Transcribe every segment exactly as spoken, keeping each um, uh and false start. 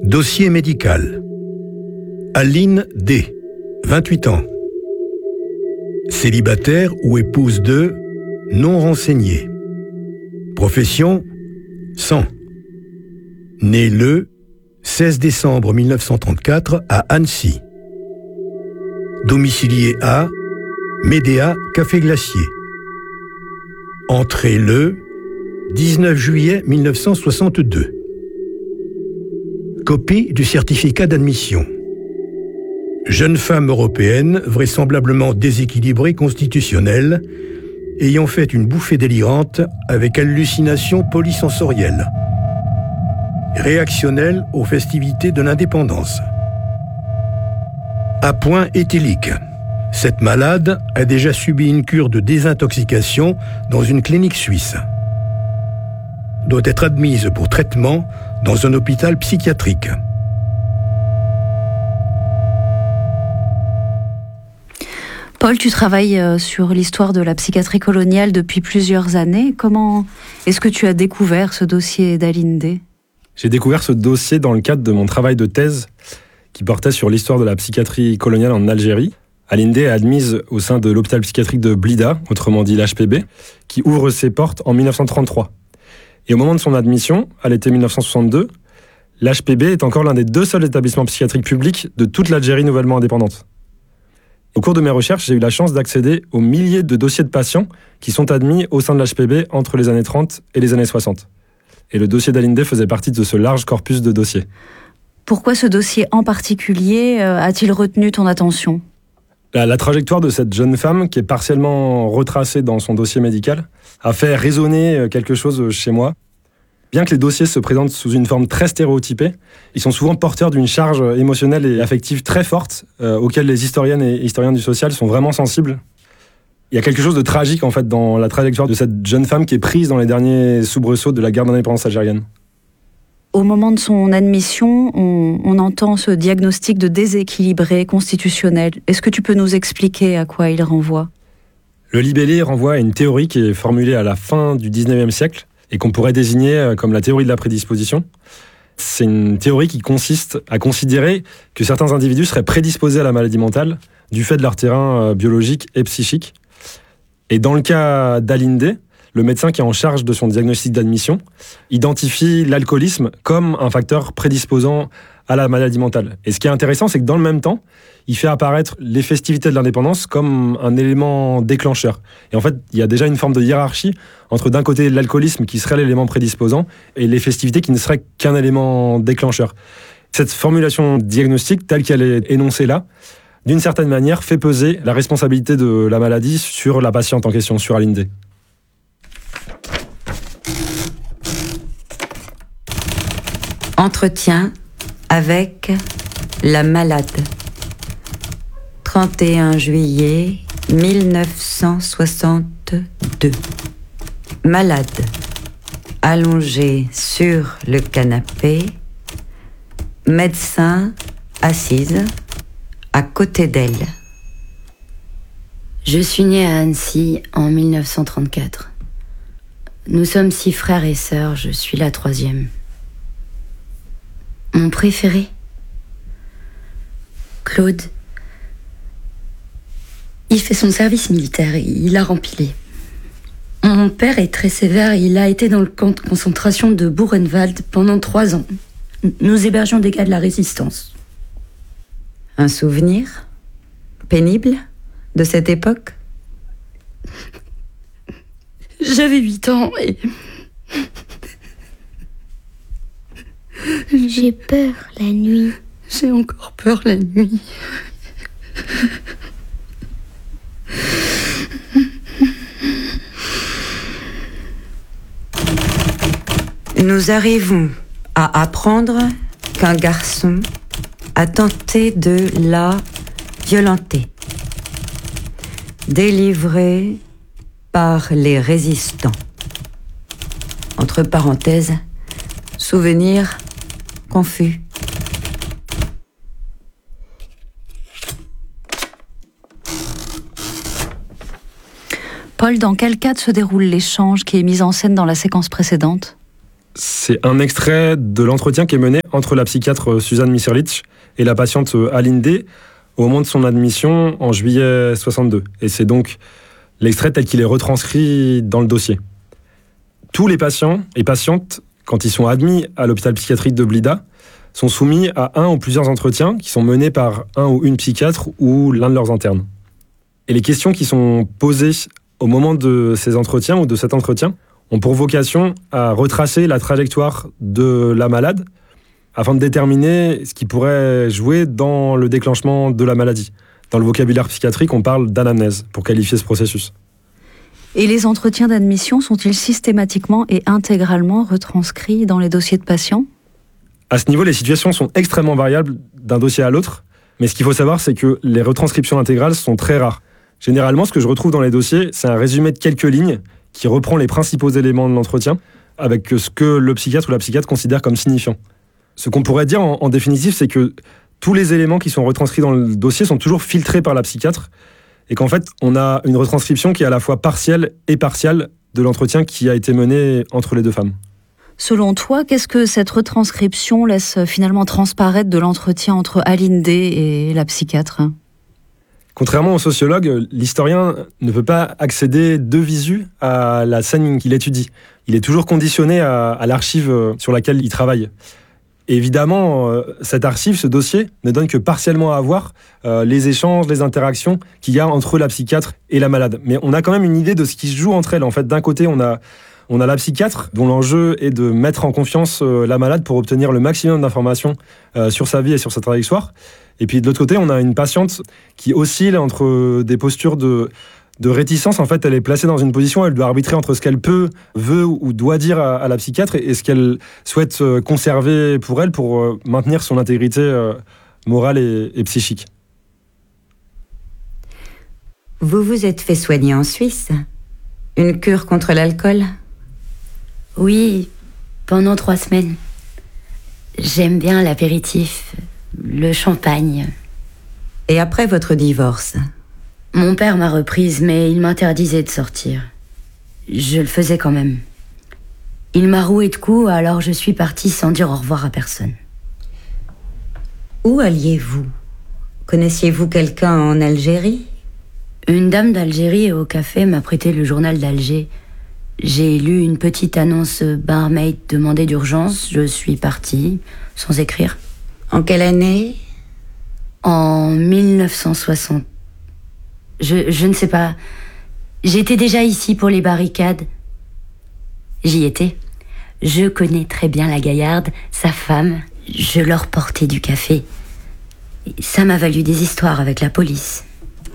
Dossier médical. Aline D, vingt-huit ans. Célibataire ou épouse de, non renseignée. Profession, sang. Née le seize décembre mille neuf cent trente-quatre à Annecy. Domicilié à Médéa Café Glacier. Entrée le dix-neuf juillet mille neuf cent soixante-deux. Copie du certificat d'admission. Jeune femme européenne, vraisemblablement déséquilibrée constitutionnelle, ayant fait une bouffée délirante avec hallucination polysensorielle. Réactionnelle aux festivités de l'indépendance. À point éthylique. Cette malade a déjà subi une cure de désintoxication dans une clinique suisse. Doit être admise pour traitement dans un hôpital psychiatrique. Paul, tu travailles sur l'histoire de la psychiatrie coloniale depuis plusieurs années. Comment est-ce que tu as découvert ce dossier d'Aline D ? J'ai découvert ce dossier dans le cadre de mon travail de thèse qui portait sur l'histoire de la psychiatrie coloniale en Algérie. Aline D est admise au sein de l'hôpital psychiatrique de Blida, autrement dit l'H P B, qui ouvre ses portes en mille neuf cent trente-trois. Et au moment de son admission, à l'été mille neuf cent soixante-deux, l'H P B est encore l'un des deux seuls établissements psychiatriques publics de toute l'Algérie nouvellement indépendante. Au cours de mes recherches, j'ai eu la chance d'accéder aux milliers de dossiers de patients qui sont admis au sein de l'H P B entre les années trente et les années soixante. Et le dossier d'Aline D faisait partie de ce large corpus de dossiers. Pourquoi ce dossier en particulier euh, a-t-il retenu ton attention ? La, la trajectoire de cette jeune femme, qui est partiellement retracée dans son dossier médical, a fait résonner quelque chose chez moi. Bien que les dossiers se présentent sous une forme très stéréotypée, ils sont souvent porteurs d'une charge émotionnelle et affective très forte, euh, auxquelles les historiennes et historiens du social sont vraiment sensibles. Il y a quelque chose de tragique en fait dans la trajectoire de cette jeune femme qui est prise dans les derniers soubresauts de la guerre d'indépendance algérienne. Au moment de son admission, on, on entend ce diagnostic de déséquilibré constitutionnel. Est-ce que tu peux nous expliquer à quoi il renvoie ? Le libellé renvoie à une théorie qui est formulée à la fin du dix-neuvième siècle et qu'on pourrait désigner comme la théorie de la prédisposition. C'est une théorie qui consiste à considérer que certains individus seraient prédisposés à la maladie mentale du fait de leur terrain biologique et psychique. Et dans le cas d'Aline D, le médecin qui est en charge de son diagnostic d'admission identifie l'alcoolisme comme un facteur prédisposant à la maladie mentale. Et ce qui est intéressant, c'est que dans le même temps, il fait apparaître les festivités de l'indépendance comme un élément déclencheur. Et en fait, il y a déjà une forme de hiérarchie entre d'un côté l'alcoolisme qui serait l'élément prédisposant et les festivités qui ne seraient qu'un élément déclencheur. Cette formulation diagnostique, telle qu'elle est énoncée là, d'une certaine manière, fait peser la responsabilité de la maladie sur la patiente en question, sur Aline D. Entretien avec la malade. trente et un juillet mille neuf cent soixante-deux. Malade, allongée sur le canapé, médecin assise à côté d'elle. Je suis née à Annecy en mille neuf cent trente-quatre. Nous sommes six frères et sœurs, je suis la troisième. Mon préféré, Claude. Il fait son service militaire, il a rempilé. Mon père est très sévère, il a été dans le camp de concentration de Buchenwald pendant trois ans. Nous hébergions des gars de la résistance. Un souvenir pénible de cette époque ? J'avais huit ans et... J'ai peur la nuit. J'ai encore peur la nuit. Nous arrivons à apprendre qu'un garçon a tenté de la violenter, délivré par les résistants. Entre parenthèses, souvenir confus. Paul, dans quel cadre se déroule l'échange qui est mis en scène dans la séquence précédente ? C'est un extrait de l'entretien qui est mené entre la psychiatre Suzanne Mitscherlich et la patiente Alinde au moment de son admission en juillet soixante-deux. Et c'est donc l'extrait tel qu'il est retranscrit dans le dossier. Tous les patients et patientes, quand ils sont admis à l'hôpital psychiatrique de Blida, sont soumis à un ou plusieurs entretiens qui sont menés par un ou une psychiatre ou l'un de leurs internes. Et les questions qui sont posées au moment de ces entretiens ou de cet entretien ont pour vocation à retracer la trajectoire de la malade afin de déterminer ce qui pourrait jouer dans le déclenchement de la maladie. Dans le vocabulaire psychiatrique, on parle d'anamnèse pour qualifier ce processus. Et les entretiens d'admission sont-ils systématiquement et intégralement retranscrits dans les dossiers de patients ? À ce niveau, les situations sont extrêmement variables d'un dossier à l'autre, mais ce qu'il faut savoir, c'est que les retranscriptions intégrales sont très rares. Généralement, ce que je retrouve dans les dossiers, c'est un résumé de quelques lignes qui reprend les principaux éléments de l'entretien avec ce que le psychiatre ou la psychiatre considère comme signifiant. Ce qu'on pourrait dire en, en définitive, c'est que tous les éléments qui sont retranscrits dans le dossier sont toujours filtrés par la psychiatre et qu'en fait, on a une retranscription qui est à la fois partielle et partiale de l'entretien qui a été mené entre les deux femmes. Selon toi, qu'est-ce que cette retranscription laisse finalement transparaître de l'entretien entre Alinde et la psychiatre ? Contrairement au sociologue, l'historien ne peut pas accéder de visu à la scène qu'il étudie. Il est toujours conditionné à, à l'archive sur laquelle il travaille. Et évidemment, euh, cette archive, ce dossier, ne donne que partiellement à voir euh, les échanges, les interactions qu'il y a entre la psychiatre et la malade. Mais on a quand même une idée de ce qui se joue entre elles. En fait, d'un côté, on a, on a la psychiatre, dont l'enjeu est de mettre en confiance euh, la malade pour obtenir le maximum d'informations euh, sur sa vie et sur sa trajectoire. Et puis de l'autre côté, on a une patiente qui oscille entre des postures de, de réticence. En fait, elle est placée dans une position où elle doit arbitrer entre ce qu'elle peut, veut ou doit dire à, à la psychiatre et ce qu'elle souhaite conserver pour elle pour maintenir son intégrité morale et, et psychique. Vous vous êtes fait soigner en Suisse ? Une cure contre l'alcool ? Oui, pendant trois semaines. J'aime bien l'apéritif, le champagne. Et après votre divorce ? Mon père m'a reprise, mais il m'interdisait de sortir. Je le faisais quand même. Il m'a roué de coups, alors je suis partie sans dire au revoir à personne. Où alliez-vous ? Connaissiez-vous quelqu'un en Algérie ? Une dame d'Algérie au café m'a prêté le journal d'Alger. J'ai lu une petite annonce barmaid demandée d'urgence. Je suis partie, sans écrire. En quelle année ? En mille neuf cent soixante. Je, je ne sais pas. J'étais déjà ici pour les barricades. J'y étais. Je connais très bien la gaillarde, sa femme. Je leur portais du café. Ça m'a valu des histoires avec la police.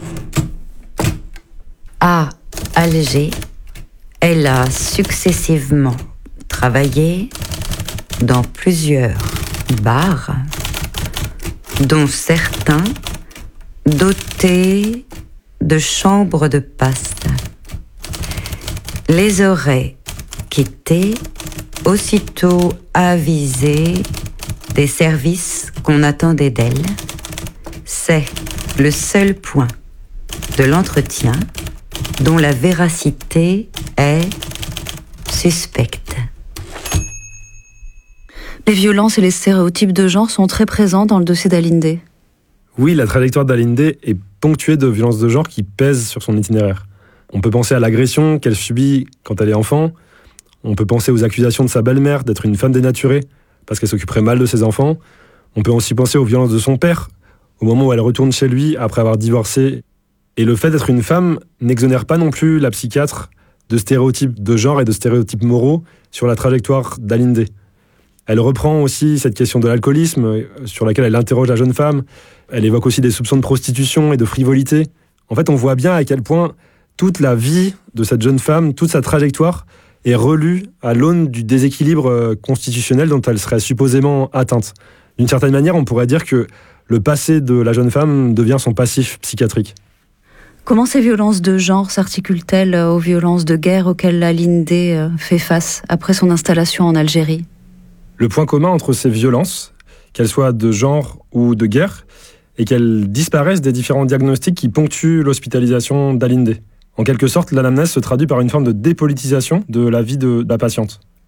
À Alger, elle a successivement travaillé dans plusieurs bars, dont certains dotés de chambres de passe. Les aurait quittés aussitôt avisés des services qu'on attendait d'elle. C'est le seul point de l'entretien dont la véracité est suspecte. Les violences et les stéréotypes de genre sont très présents dans le dossier d'Alinde. Oui, la trajectoire d'Alinde est ponctuée de violences de genre qui pèsent sur son itinéraire. On peut penser à l'agression qu'elle subit quand elle est enfant. On peut penser aux accusations de sa belle-mère d'être une femme dénaturée parce qu'elle s'occuperait mal de ses enfants. On peut aussi penser aux violences de son père au moment où elle retourne chez lui après avoir divorcé. Et le fait d'être une femme n'exonère pas non plus la psychiatre de stéréotypes de genre et de stéréotypes moraux sur la trajectoire d'Alinde. Elle reprend aussi cette question de l'alcoolisme sur laquelle elle interroge la jeune femme. Elle évoque aussi des soupçons de prostitution et de frivolité. En fait, on voit bien à quel point toute la vie de cette jeune femme, toute sa trajectoire est relue à l'aune du déséquilibre constitutionnel dont elle serait supposément atteinte. D'une certaine manière, on pourrait dire que le passé de la jeune femme devient son passif psychiatrique. Comment ces violences de genre s'articulent-elles aux violences de guerre auxquelles Alinde fait face après son installation en Algérie ? Le point commun entre ces violences, qu'elles soient de genre ou de guerre, est qu'elles disparaissent des différents diagnostics qui ponctuent l'hospitalisation d'Alinde. En quelque sorte, l'anamnèse se traduit par une forme de dépolitisation de la vie de la patiente.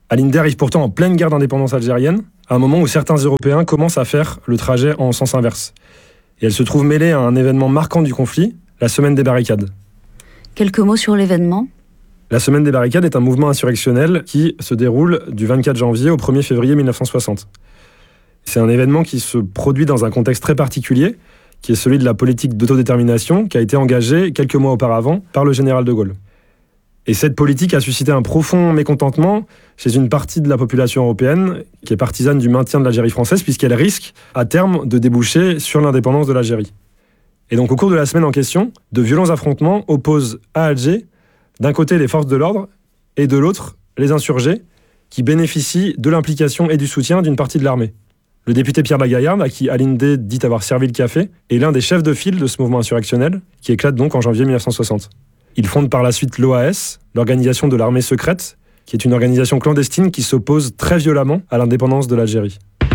Allende arrive pourtant en pleine guerre d'indépendance algérienne, à un moment où certains Européens commencent à faire le trajet en sens inverse. Et elle se trouve mêlée à un événement marquant du conflit, la Semaine des barricades. Quelques mots sur l'événement ? La Semaine des barricades est un mouvement insurrectionnel qui se déroule du vingt-quatre janvier au premier février mille neuf cent soixante. C'est un événement qui se produit dans un contexte très particulier, qui est celui de la politique d'autodétermination qui a été engagée quelques mois auparavant par le général de Gaulle. Et cette politique a suscité un profond mécontentement chez une partie de la population européenne qui est partisane du maintien de l'Algérie française puisqu'elle risque, à terme, de déboucher sur l'indépendance de l'Algérie. Et donc au cours de la semaine en question, de violents affrontements opposent à Alger, d'un côté les forces de l'ordre et de l'autre les insurgés qui bénéficient de l'implication et du soutien d'une partie de l'armée. Le député Pierre Lagaillarde, à qui Allende dit avoir servi le café, est l'un des chefs de file de ce mouvement insurrectionnel qui éclate donc en janvier mille neuf cent soixante. Il fonde par la suite l'O A S, l'organisation de l'armée secrète, qui est une organisation clandestine qui s'oppose très violemment à l'indépendance de l'Algérie.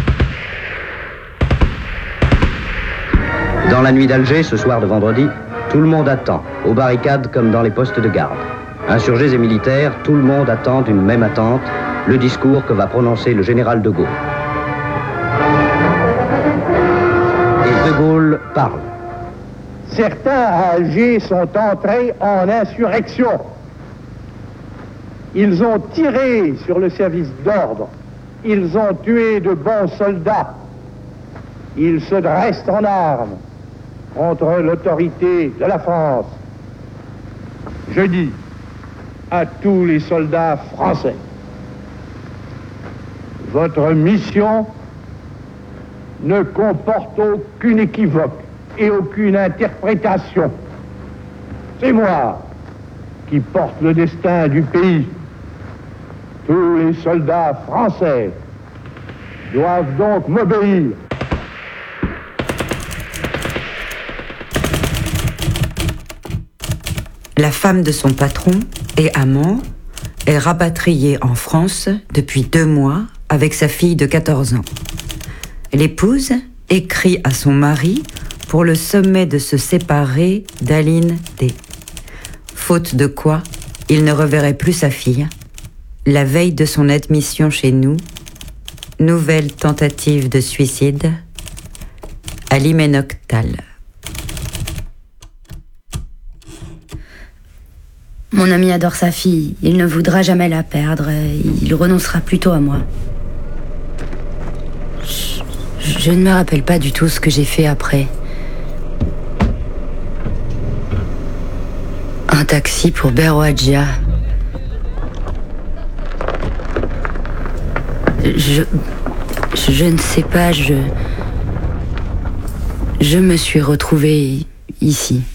Dans la nuit d'Alger, ce soir de vendredi, tout le monde attend, aux barricades comme dans les postes de garde. Insurgés et militaires, tout le monde attend d'une même attente, le discours que va prononcer le général de Gaulle. Et de Gaulle parle. Certains à Alger sont entrés en insurrection. Ils ont tiré sur le service d'ordre. Ils ont tué de bons soldats. Ils se dressent en armes contre l'autorité de la France. Je dis à tous les soldats français, votre mission ne comporte aucune équivoque et aucune interprétation. C'est moi qui porte le destin du pays. Tous les soldats français doivent donc m'obéir. La femme de son patron et amant est rapatriée en France depuis deux mois avec sa fille de quatorze ans. L'épouse écrit à son mari pour le sommet de se séparer d'Allende. Faute de quoi, il ne reverrait plus sa fille. La veille de son admission chez nous, nouvelle tentative de suicide à l'hyménoctale. Mon ami adore sa fille. Il ne voudra jamais la perdre. Il renoncera plutôt à moi. Je, je ne me rappelle pas du tout ce que j'ai fait après. Un taxi pour Berouadja. Je... Je ne sais pas, je... Je me suis retrouvée ici.